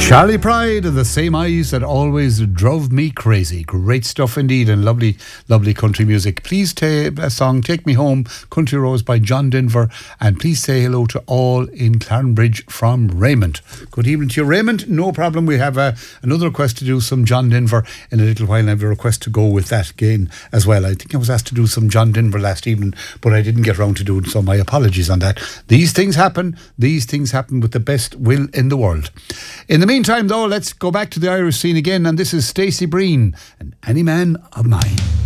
Charlie Pride and the Same Eyes That Always Drove Me Crazy. Great stuff indeed, and lovely, lovely country music. Please take a song, Take Me Home, Country Rose by John Denver, and please say hello to all in Clarenbridge from Raymond. Good evening to you, Raymond. No problem. We have another request to do some John Denver in a little while, and I have a request to go with that again as well. I think I was asked to do some John Denver last evening, but I didn't get around to doing so. My apologies on that. These things happen with the best will in the world. In the meantime, though, let's go back to the Irish scene again, and this is Stacey Breen and Any Man of Mine.